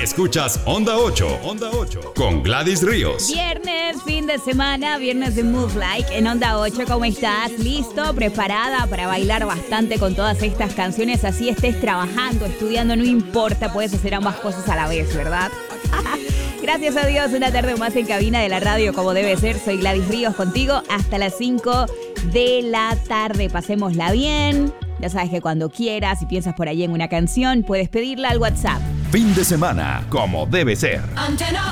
Escuchas Onda 8, Onda 8, con Gladys Ríos. Viernes, fin de semana, viernes de Move Like en Onda 8. ¿Cómo estás? ¿Listo? ¿Preparada para bailar bastante con todas estas canciones? Así estés trabajando, estudiando, no importa, puedes hacer ambas cosas a la vez, ¿verdad? Gracias a Dios, una tarde más en cabina de la radio como debe ser. Soy Gladys Ríos contigo hasta las 5 de la tarde. Pasémosla bien. Ya sabes que cuando quieras, si piensas por ahí en una canción, puedes pedirla al WhatsApp. Fin de semana como debe ser.